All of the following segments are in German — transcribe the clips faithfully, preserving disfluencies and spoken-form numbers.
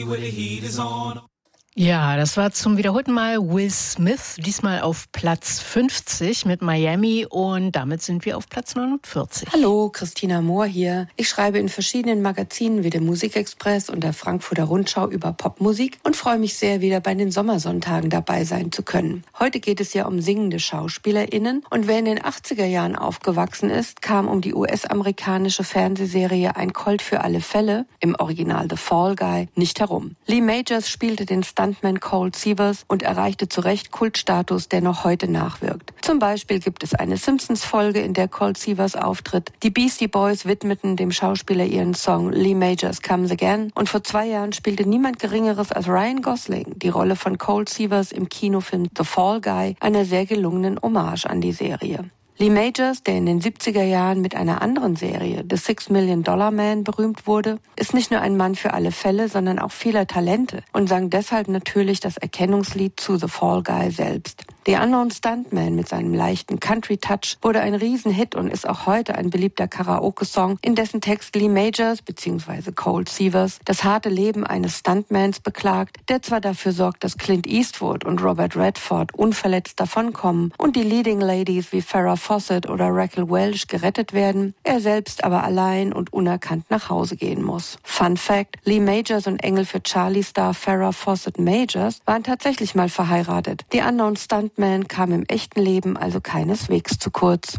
Ja, das war zum wiederholten Mal Will Smith, diesmal auf Platz fünfzig mit Miami und damit sind wir auf Platz neunundvierzig. Hallo, Christina Mohr hier. Ich schreibe in verschiedenen Magazinen wie dem Musikexpress und der Frankfurter Rundschau über Popmusik und freue mich sehr, wieder bei den Sommersonntagen dabei sein zu können. Heute geht es ja um singende SchauspielerInnen und wer in den achtziger Jahren aufgewachsen ist, kam um die U S-amerikanische Fernsehserie Ein Colt für alle Fälle, im Original The Fall Guy, nicht herum. Lee Majors spielte den Stuntman Colt Seavers und erreichte zu Recht Kultstatus, der noch heute nachwirkt. Zum Beispiel gibt es eine Simpsons-Folge, in der Colt Seavers auftritt. Die Beastie Boys widmeten dem Schauspieler ihren Song Lee Majors Comes Again und vor zwei Jahren spielte niemand Geringeres als Ryan Gosling die Rolle von Colt Seavers im Kinofilm The Fall Guy, einer sehr gelungenen Hommage an die Serie. Lee Majors, der in den siebziger Jahren mit einer anderen Serie, The Six Million Dollar Man, berühmt wurde, ist nicht nur ein Mann für alle Fälle, sondern auch vieler Talente und sang deshalb natürlich das Erkennungslied zu The Fall Guy selbst. The Unknown Stuntman mit seinem leichten Country-Touch wurde ein Riesenhit und ist auch heute ein beliebter Karaoke-Song, in dessen Text Lee Majors bzw. Colt Seavers das harte Leben eines Stuntmans beklagt, der zwar dafür sorgt, dass Clint Eastwood und Robert Redford unverletzt davonkommen und die Leading Ladies wie Farrah Fawcett oder Raquel Welch gerettet werden, er selbst aber allein und unerkannt nach Hause gehen muss. Fun Fact: Lee Majors und Engel für Charlie-Star Farrah Fawcett Majors waren tatsächlich mal verheiratet. The Unknown Stuntman kam im echten Leben also keineswegs zu kurz.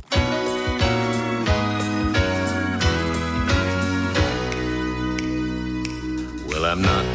Well, I'm not